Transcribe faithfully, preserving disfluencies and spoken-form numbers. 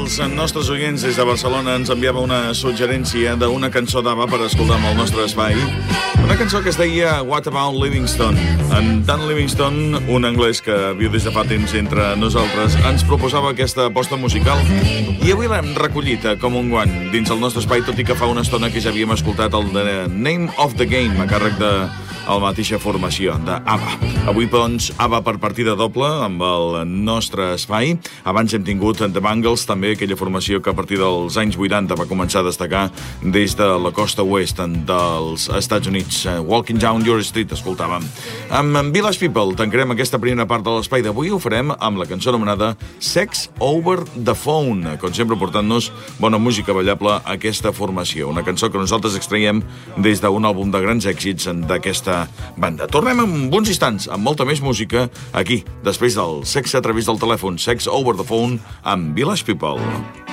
dels nostres oients des de Barcelona ens enviava una suggerència d'una cançó d'Ava per escoltar amb el nostre espai. Una cançó que es deia What About Livingstone. En Dan Livingstone, un anglès que viu des de fa temps entre nosaltres, ens proposava aquesta aposta musical i avui l'hem recollit com un guant dins el nostre espai, tot i que fa una estona que ja havíem escoltat el The Name of the Game a càrrec de la mateixa formació d'Ava. Avui, doncs, Ava per partida doble amb el nostre espai. Abans hem tingut The Bangles, també aquella formació que a partir dels anys vuitanta va començar a destacar des de la costa oest dels Estats Units. Walking Down Your Street, escoltàvem. Amb Village People tancarem aquesta primera part de l'espai d'avui. Ho farem amb la cançó anomenada Sex Over the Phone, com sempre portant-nos bona música ballable a aquesta formació. Una cançó que nosaltres extraiem des d'un àlbum de grans èxits d'aquesta banda. Tornem en uns instants amb molta més música aquí, després del sexe a través del telèfon, Sex Over the Phone amb Village People.